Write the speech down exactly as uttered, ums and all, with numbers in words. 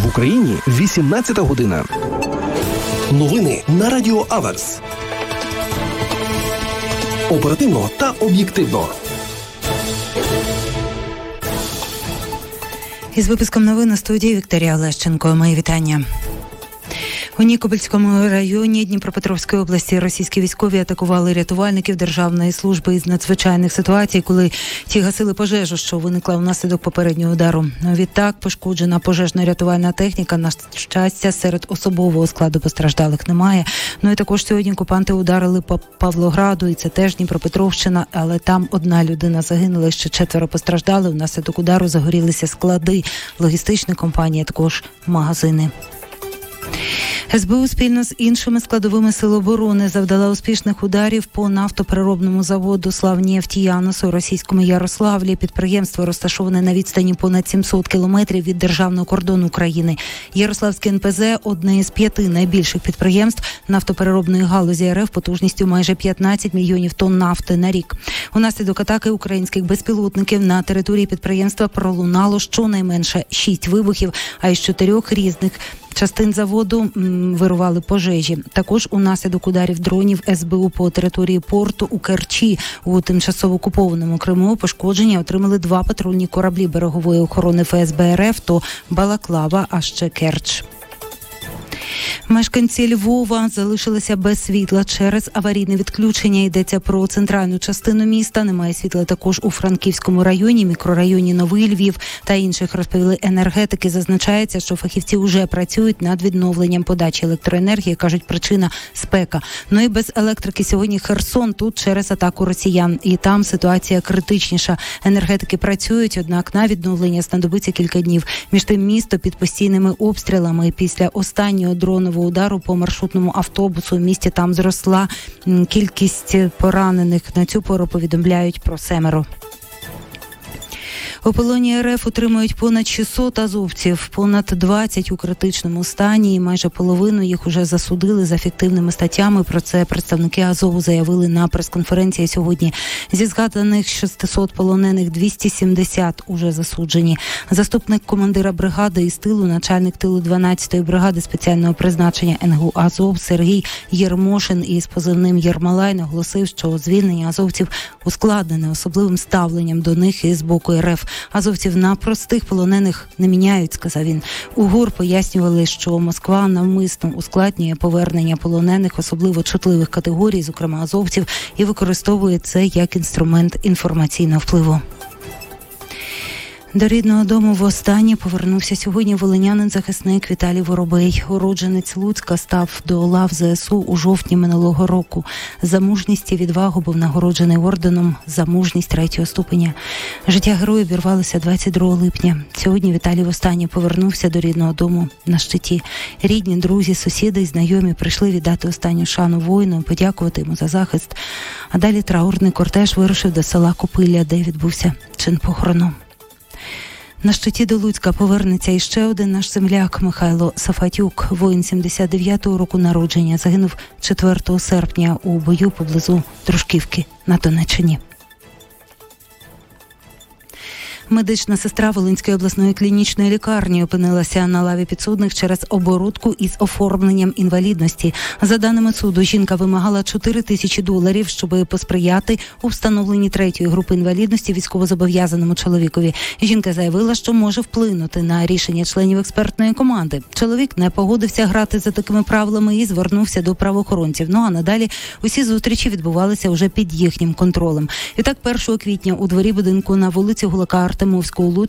В Україні вісімнадцята година. Новини на Радіо Аверс. Оперативно та об'єктивно. Із випуском новин на студії Вікторія Лещенко. Мої вітання. У Нікопольському районі Дніпропетровської області російські військові атакували рятувальників Державної служби із надзвичайних ситуацій, коли ті гасили пожежу, що виникла внаслідок попереднього удару. Відтак пошкоджена пожежно-рятувальна техніка. На щастя, серед особового складу постраждалих немає. Ну і також сьогодні окупанти ударили по Павлограду, і це теж Дніпропетровщина, але там одна людина загинула, ще четверо постраждали. Внаслідок удару загорілися склади, логістичні компанії, також магазини. ес бе у спільно з іншими складовими сил оборони завдала успішних ударів по нафтопереробному заводу «Славнефть-Янус» у російському Ярославлі. Підприємство розташоване на відстані понад сімсот кілометрів від державного кордону України. Ярославське ен пе зет – одне із п'яти найбільших підприємств нафтопереробної галузі ер еф потужністю майже п'ятнадцять мільйонів тонн нафти на рік. Унаслідок атаки українських безпілотників на території підприємства пролунало щонайменше шість вибухів, а із чотирьох різних частин заводу м, вирували пожежі. Також унаслідок ударів дронів ес бе у по території порту у Керчі у тимчасово окупованому Криму пошкодження отримали два патрульні кораблі берегової охорони еф ес бе ер еф, то Балаклава, а ще Керч. Мешканці Львова залишилися без світла через аварійне відключення. Йдеться про центральну частину міста. Немає світла також у Франківському районі, мікрорайоні Новий Львів та інших, розповіли енергетики. Зазначається, що фахівці вже працюють над відновленням подачі електроенергії. Кажуть, причина – спека. Ну і без електрики сьогодні Херсон, тут через атаку росіян. І там ситуація критичніша. Енергетики працюють, однак на відновлення знадобиться кілька днів. Між тим місто під постійними обстрілами. Після останнього дронового удару по маршрутному автобусу в місті там зросла кількість поранених. На цю пору повідомляють про семеро. У полоні ер еф утримують понад шістсот азовців, понад двадцять у критичному стані, і майже половину їх уже засудили за фіктивними статтями. Про це представники Азову заявили на прес-конференції сьогодні. Зі згаданих шістсот полонених двісті сімдесят уже засуджені. Заступник командира бригади із тилу, начальник тилу дванадцятої бригади спеціального призначення ен ге у Азов Сергій Єрмошин із позивним Єрмолай наголосив, що звільнення азовців ускладнене особливим ставленням до них із боку ер еф. Азовців на простих полонених не міняють, сказав він. У ГУР пояснювали, що Москва навмисно ускладнює повернення полонених особливо чутливих категорій, зокрема азовців, і використовує це як інструмент інформаційного впливу. До рідного дому востаннє повернувся сьогодні волинянин-захисник Віталій Воробей. Уродженець Луцька став до лав зе ес у у жовтні минулого року. За мужність і відвагу був нагороджений орденом за мужність третього ступеня. Життя героя обірвалося двадцять другого липня. Сьогодні Віталій востаннє повернувся до рідного дому на щиті. Рідні, друзі, сусіди і знайомі прийшли віддати останню шану воїну, подякувати йому за захист. А далі траурний кортеж вирушив до села Копилля, де відбувся чин похорону. На щиті до Луцька повернеться іще один наш земляк Михайло Сафатюк. Воїн сімдесят дев'ятого року народження. Загинув четвертого серпня у бою поблизу Дружківки на Донеччині. Медична сестра Волинської обласної клінічної лікарні опинилася на лаві підсудних через оборудку із оформленням інвалідності. За даними суду, жінка вимагала чотири тисячі доларів, щоб посприяти у встановленні третьої групи інвалідності військовозобов'язаному чоловікові. Жінка заявила, що може вплинути на рішення членів експертної команди. Чоловік не погодився грати за такими правилами і звернувся до правоохоронців. Ну а надалі усі зустрічі відбувалися вже під їхнім контролем. І так, першого квітня у дворі будинку на вулиці Гулака Артемовського у Луцьку